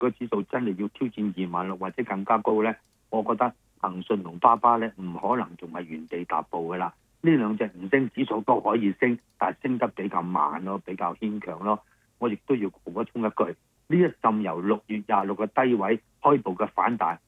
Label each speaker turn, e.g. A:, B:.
A: 個指數真係要挑戰26,000或者更加高咧，我覺得騰訊同巴巴咧唔可能仲係原地踏步㗎啦。呢兩隻唔升，指數都可以升，但係升得比較慢咯，比較牽強咯。我亦都要補充一句，呢一陣由6月26嘅低位開步嘅反彈，